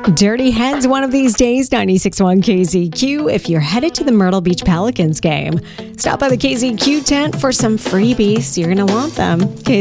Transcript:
Dirty Heads one of these days, 96.1 KZQ. If you're headed to the Myrtle Beach Pelicans game, stop by the KZQ tent for some freebies. You're going to want them.